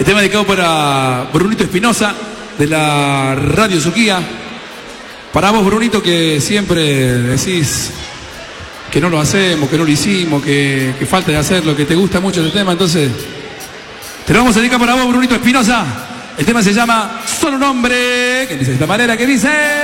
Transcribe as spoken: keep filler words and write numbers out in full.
El tema dedicado para Brunito Espinosa, de la Radio Suquía. Para vos, Brunito, que siempre decís que no lo hacemos, que no lo hicimos, que, que falta de hacerlo, que te gusta mucho este tema, entonces te lo vamos a dedicar para vos, Brunito Espinosa. El tema se llama Solo un hombre, que dice de esta manera, que dice...